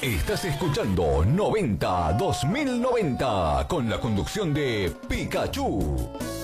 Estás escuchando 90 2090 con la conducción de Pikachu.